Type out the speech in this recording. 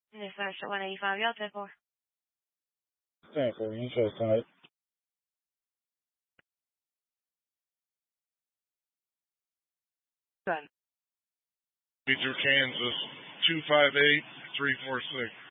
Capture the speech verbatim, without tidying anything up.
Dispatch one eighty-five, y'all ten four. ten four, you show tonight. Good. Through Kansas, two five eight, three four six.